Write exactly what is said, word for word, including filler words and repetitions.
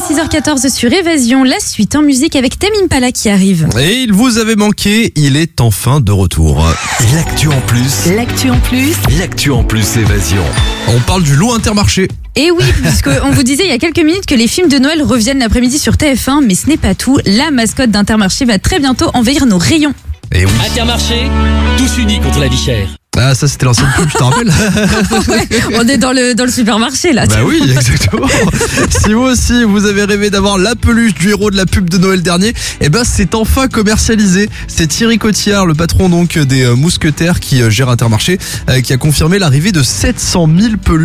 six heures quatorze sur Évasion, la suite en musique avec Tame Impala qui arrive. Et il vous avait manqué, il est enfin de retour. L'actu en plus. L'actu en plus. L'actu en plus Évasion. On parle du lot Intermarché. Et oui, puisqu'on vous disait il y a quelques minutes que les films de Noël reviennent l'après-midi sur T F un, mais ce n'est pas tout. La mascotte d'Intermarché va très bientôt envahir nos rayons. Et oui. Intermarché, tous unis contre la vie chère. Ah, ça c'était l'ancienne pub, tu te rappelles? Ouais, on est dans le, dans le supermarché là. Bah oui, exactement. Si vous aussi vous avez rêvé d'avoir la peluche du héros de la pub de Noël dernier, eh ben c'est enfin commercialisé. C'est Thierry Cotillard, le patron donc des Mousquetaires qui gère Intermarché, qui a confirmé l'arrivée de sept cent mille peluches.